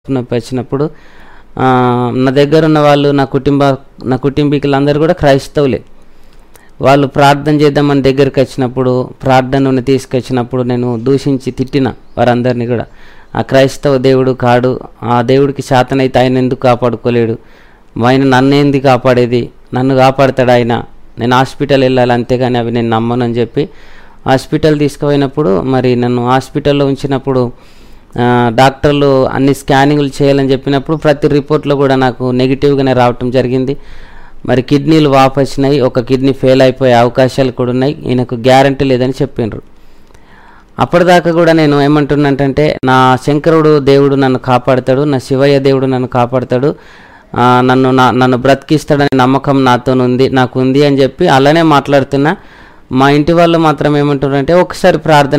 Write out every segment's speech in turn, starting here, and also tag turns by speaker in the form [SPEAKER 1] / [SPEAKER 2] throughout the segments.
[SPEAKER 1] నొప్పి వచ్చినప్పుడు నా దగ్గర ఉన్న వాళ్ళు నా కుటుంబీకులందరూ కూడా క్రైస్తవులే. వాళ్ళు ప్రార్థన చేద్దామని దగ్గరికి వచ్చినప్పుడు, ప్రార్థనను తీసుకొచ్చినప్పుడు నేను దూషించి తిట్టిన వారందరినీ కూడా. ఆ క్రైస్తవ దేవుడు కాడు, ఆ దేవుడికి శాతనైతే ఆయన ఎందుకు కాపాడుకోలేడు, ఆయన నన్ను ఎందుకు కాపాడేది, నన్ను కాపాడతాడు ఆయన, నేను హాస్పిటల్ వెళ్ళాలి అంతేగాని అవి నేను నమ్మను అని చెప్పి హాస్పిటల్ తీసుకుపోయినప్పుడు, మరి నన్ను హాస్పిటల్లో ఉంచినప్పుడు డాక్టర్లు అన్ని స్కానింగ్లు చేయాలని చెప్పినప్పుడు ప్రతి రిపోర్ట్లో కూడా నాకు నెగిటివ్గానే రావటం జరిగింది. మరి కిడ్నీలు వాపు వచ్చినాయి, ఒక కిడ్నీ ఫెయిల్ అయిపోయే అవకాశాలు కూడా ఉన్నాయి, ఈయనకు గ్యారంటీ లేదని చెప్పిండ్రు. అప్పటిదాకా కూడా నేను ఏమంటున్నానంటే, శంకరుడు దేవుడు నన్ను కాపాడుతాడు, నా శివయ్య దేవుడు నన్ను కాపాడుతాడు, నన్ను బ్రతికిస్తాడనే నమ్మకం నాకు ఉంది అని చెప్పి అలానే మాట్లాడుతున్నా. మా ఇంటి వాళ్ళు మాత్రం ఏమంటున్నారంటే, ఒకసారి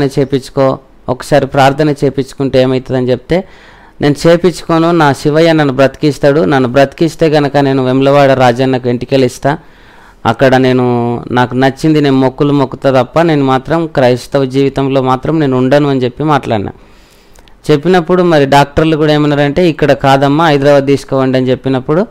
[SPEAKER 1] ప్రార్థన చేపించుకుంటే ఏమవుతుందని చెప్తే, నేను చేపించుకోను, నా శివయ్య నన్ను బ్రతికిస్తాడు, నన్ను బ్రతికిస్తే కనుక నేను వెమ్లవాడ రాజన్నకు ఎంటికలు ఇస్తా, అక్కడ నాకు నచ్చింది నేను మొక్కుతా తప్ప నేను మాత్రం క్రైస్తవ జీవితంలో మాత్రం నేను ఉండను అని చెప్పి మాట్లాడినా. చెప్పినప్పుడు మరి డాక్టర్లు కూడా ఏమన్నారంటే, ఇక్కడ కాదమ్మా హైదరాబాద్ తీసుకోవండి అని చెప్పినప్పుడు,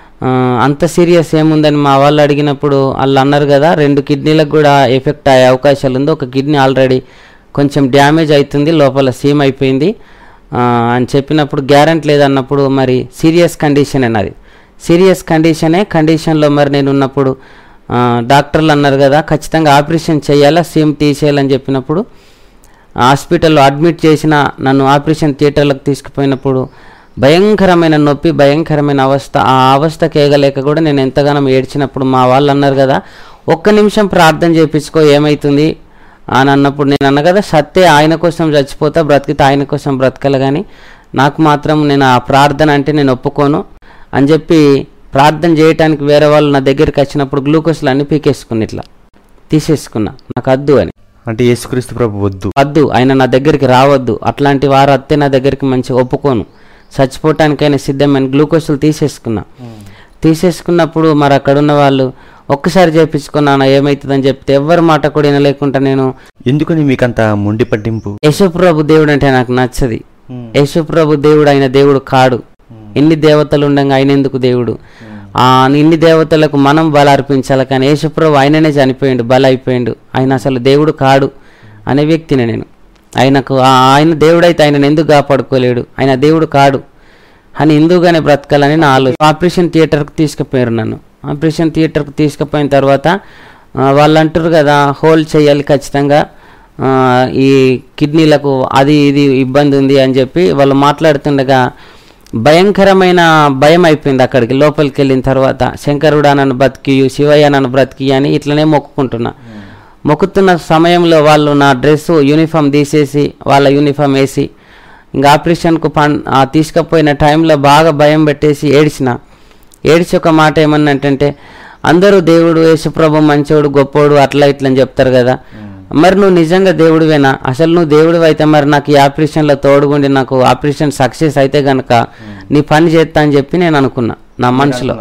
[SPEAKER 1] అంత సీరియస్ ఏముందని మా వాళ్ళు అడిగినప్పుడు వాళ్ళు అన్నారు కదా, 2 కిడ్నీలకు కూడా ఎఫెక్ట్ అయ్యే అవకాశాలు ఉంది, ఒక కిడ్నీ ఆల్రెడీ కొంచెం డ్యామేజ్ అవుతుంది, లోపల సీమ్ అయిపోయింది అని చెప్పినప్పుడు గ్యారెంటీ లేదన్నప్పుడు మరి సీరియస్ కండిషన్ అన్నది. సీరియస్ కండిషన్లో మరి నేను ఉన్నప్పుడు డాక్టర్లు అన్నారు కదా, ఖచ్చితంగా ఆపరేషన్ చేయాలా, సీమ్ తీసేయాలని చెప్పినప్పుడు హాస్పిటల్లో అడ్మిట్ చేసిన నన్ను ఆపరేషన్ థియేటర్లకు తీసుకుపోయినప్పుడు భయంకరమైన నొప్పి, భయంకరమైన అవస్థ, ఆ అవస్థకి ఏగలేక కూడా నేను ఎంతగానో ఏడ్చినప్పుడు మా వాళ్ళు అన్నారు కదా, 1 నిమిషం ప్రార్థన చేయించుకో ఏమవుతుంది అని అన్నప్పుడు నేను అన్నా కదా, సత్తే ఆయన కోసం చచ్చిపోతా, బ్రతికితే ఆయన కోసం బ్రతకాలి, కానీ నాకు మాత్రం నేను ఆ ప్రార్థన అంటే నేను ఒప్పుకోను అని చెప్పి ప్రార్థన చేయడానికి వేరే వాళ్ళు నా దగ్గరికి వచ్చినప్పుడు గ్లూకోజ్లు అన్ని పీకేసుకుని ఇట్లా తీసేసుకున్నా, నాకు వద్దు అని.
[SPEAKER 2] అంటే యేసుక్రీస్తు ప్రభు
[SPEAKER 1] వద్దు, ఆయన నా దగ్గరికి రావద్దు, అట్లాంటి వారు అత్తే నా దగ్గరికి మంచిగా ఒప్పుకోను, చచ్చిపోవటానికైనా సిద్ధమైన గ్లూకోజ్లు తీసేసుకున్నప్పుడు మరి అక్కడ ఉన్న వాళ్ళు ఒక్కసారి చేయించుకున్నాను ఏమవుతుందని చెప్తే ఎవ్వరి మాట కూడా వినలేకుండా నేను.
[SPEAKER 2] ఎందుకని మీకు అంత మొండి పట్టింపు?
[SPEAKER 1] యేసుప్రభు దేవుడు అంటే నాకు నచ్చది. యేసుప్రభు దేవుడు ఆయన దేవుడు కాడు. ఎన్ని దేవతలు ఉండగా ఆయన ఎందుకు దేవుడు? ఇన్ని దేవతలకు మనం బల అర్పించాలి, కానీ యేసుప్రభు ఆయననే చనిపోయిండు, బల అయిపోయిండు, ఆయన అసలు దేవుడు కాడు అనే వ్యక్తిని నేను. ఆయన దేవుడైతే ఆయనను ఎందుకు కాపాడుకోలేడు, ఆయన దేవుడు కాడు అని హిందూగానే బ్రతకాలని నా ఆలోచన. ఆపరేషన్ థియేటర్కి తీసుకుపోయారు నన్ను. ఆపరేషన్ థియేటర్కి తీసుకుపోయిన తర్వాత వాళ్ళు అంటారు కదా, హోల్ చేయాలి ఖచ్చితంగా, ఈ కిడ్నీలకు అది ఇది ఇబ్బంది ఉంది అని చెప్పి వాళ్ళు మాట్లాడుతుండగా భయంకరమైన భయం అయిపోయింది. అక్కడికి లోపలికి వెళ్ళిన తర్వాత శంకరుడా నన్ను బ్రతికియు, శివయ్య నన్ను బ్రతికి అని ఇట్లనే మొక్కుతున్న సమయంలో వాళ్ళు నా యూనిఫామ్ తీసేసి వాళ్ళ యూనిఫామ్ వేసి ఇంకా ఆపరేషన్కు తీసుకుపోయిన టైంలో బాగా భయం పెట్టేసి ఏడ్చి ఒక మాట ఏమన్నంటే, అందరూ దేవుడు యేసుప్రభు మంచోడు గొప్పోడు అట్లా ఇట్లా అని చెప్తారు కదా, మరి నువ్వు నిజంగా దేవుడివేనా, అసలు నువ్వు దేవుడు అయితే మరి నాకు ఈ ఆపరేషన్లో తోడుగుండి నాకు ఆపరేషన్ సక్సెస్ అయితే కనుక నీ పని చేస్తా అని చెప్పి నేను అనుకున్నా నా మనసులో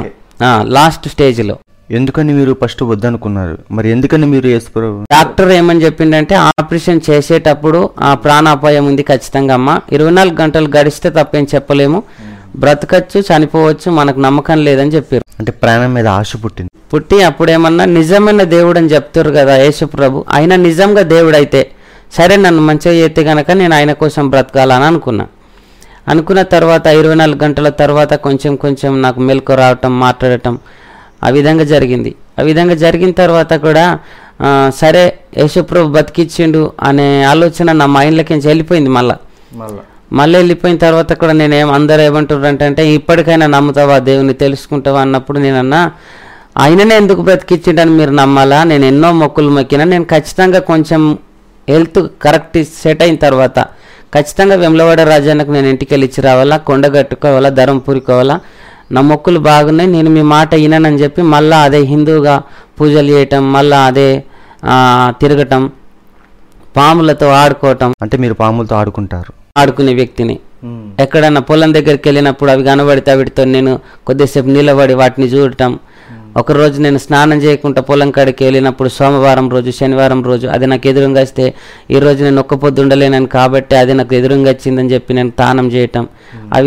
[SPEAKER 1] లాస్ట్ స్టేజ్లో.
[SPEAKER 2] ఎందుకని మీరు ఫస్ట్ వద్దనుకున్నారు? మరి ఎందుకని మీరు యేసుప్రభు?
[SPEAKER 1] డాక్టర్ ఏమని చెప్పిండంటే, ఆపరేషన్ చేసేటప్పుడు ఆ ప్రాణాపాయం ఉంది ఖచ్చితంగా అమ్మా, 24 గంటలు గడిస్తే తప్పేం చెప్పలేము, బ్రతకచ్చు చనిపోవచ్చు, మనకు నమ్మకం లేదని చెప్పారు.
[SPEAKER 2] అంటే ప్రాణం మీద ఆశ పుట్టి
[SPEAKER 1] అప్పుడేమన్నా నిజమైన దేవుడు అని చెప్తారు కదా యేసుప్రభు, ఆయన నిజంగా దేవుడైతే సరే నన్ను మంచిగా చేస్తే కనుక నేను ఆయన కోసం బ్రతకాలని అనుకున్న తర్వాత 24 గంటల తర్వాత కొంచెం నాకు మెలకు రావటం, మాట్లాడటం ఆ విధంగా జరిగింది. ఆ విధంగా జరిగిన తర్వాత కూడా సరే యేసుప్రభు బతికిచ్చిండు అనే ఆలోచన నా మైండ్లోకి వెళ్ళిపోయింది. మళ్ళీ వెళ్ళిపోయిన తర్వాత కూడా అందరూ ఏమంటారంటే, ఇప్పటికైనా నమ్ముతావా దేవుని తెలుసుకుంటావా అన్నప్పుడు నేనన్నా, ఆయననే ఎందుకు బ్రతికిచ్చిండని మీరు నమ్మాలా, నేను ఎన్నో మొక్కులు మొక్కినా, నేను ఖచ్చితంగా కొంచెం హెల్త్ కరెక్ట్ సెట్ అయిన తర్వాత ఖచ్చితంగా వెమ్లవాడ రాజానికి నేను ఇంటికి వెళ్ళి ఇచ్చి రావాలా, కొండగట్టుకోవాలా, ధరంపూరుకోవాలా, నా మొక్కులు బాగున్నాయి, నేను మీ మాట వినని చెప్పి మళ్ళీ అదే హిందూగా పూజలు చేయటం, మళ్ళీ అదే తిరగటం, పాములతో ఆడుకోవటం.
[SPEAKER 2] అంటే మీరు పాములతో
[SPEAKER 1] ఆడుకునే వ్యక్తిని. ఎక్కడన్నా పొలం దగ్గరికి వెళ్ళినప్పుడు అవి కనబడితే వీటితో నేను కొద్దిసేపు నిలబడి వాటిని చూడటం, ఒకరోజు నేను స్నానం చేయకుండా పొలం కాడికి వెళ్ళినప్పుడు సోమవారం రోజు శనివారం రోజు అది నాకు ఎదురుగా వస్తే ఈరోజు నేను ఒక్క పొద్దు ఉండలేనని కాబట్టి అది నాకు ఎదురుగా వచ్చిందని చెప్పి నేను తానం చేయటం, అవి